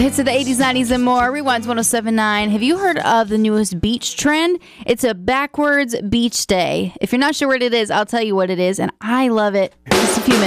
hits of the 80s, 90s, and more. Rewinds 1079. Have you heard of the newest beach trend? It's a backwards beach day. If you're not sure what it is, I'll tell you what it is, and I love it. Just a few minutes.